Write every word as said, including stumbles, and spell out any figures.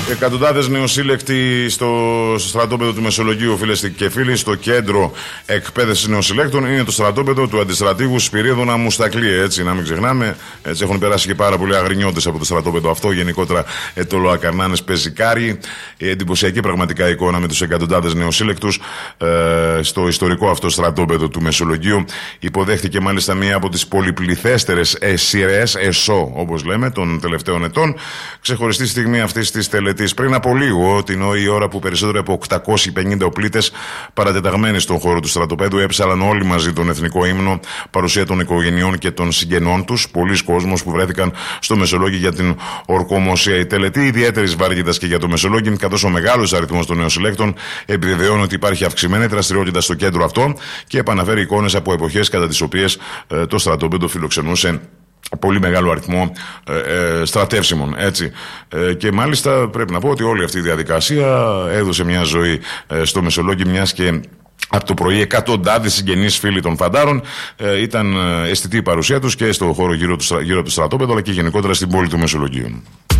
Εκατοντάδες νεοσύλλεκτοι στο στρατόπεδο του Μεσολογγίου, φίλες και φίλοι, στο κέντρο εκπαίδευσης νεοσυλλέκτων. Είναι το στρατόπεδο του αντιστρατήγου Σπυρίδωνα Μουστακλή. Έτσι, να μην ξεχνάμε. Έτσι, έχουν περάσει και πάρα πολλοί αγρινιώτες από το στρατόπεδο αυτό. Γενικότερα, ε, το Λοακαρνάνες Πεζικάρι. Ε, εντυπωσιακή πραγματικά εικόνα με τους εκατοντάδες νεοσύλλεκτους ε, στο ιστορικό αυτό στρατόπεδο του Μεσολογγίου. Υποδέχτηκε μάλιστα μία από τις πολυπληθέστερες σειρές, ΕΣΟ όπως λέμε, των τελευταίων ετών. Ξεχωριστή στιγμή αυτής της τελετής. Πριν από λίγο, την η ώρα που περισσότερο από οκτακόσιοι πενήντα οπλίτες παρατεταγμένοι στον χώρο του στρατοπέδου έψαλαν όλοι μαζί τον εθνικό ύμνο, παρουσία των οικογενειών και των συγγενών τους. Πολλοί κόσμος που βρέθηκαν στο Μεσολόγγι για την ορκομοσία. Η τελετή ιδιαίτερης βαρύτητας και για το Μεσολόγγι, καθώς ο μεγάλος αριθμός των νεοσυλλέκτων επιβεβαιώνει ότι υπάρχει αυξημένη δραστηριότητα στο κέντρο αυτό και επαναφέρει εικόνες από εποχές κατά τις οποίες ε, το στρατόπεδο φιλοξενούσε πολύ μεγάλο αριθμό ε, ε, στρατεύσιμων, έτσι. Ε, και μάλιστα πρέπει να πω ότι όλη αυτή η διαδικασία έδωσε μια ζωή ε, στο Μεσολόγγι, μιας και από το πρωί εκατοντάδες συγγενείς φίλοι των φαντάρων ε, ήταν αισθητή η παρουσία τους και στο χώρο γύρω του, γύρω του στρατόπεδου, αλλά και γενικότερα στην πόλη του Μεσολογγίου.